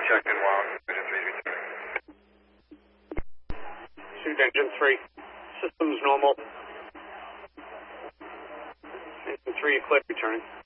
checked in while engine 3 returning. Pursuit engine 3. Systems normal. Engine 3 clear returning.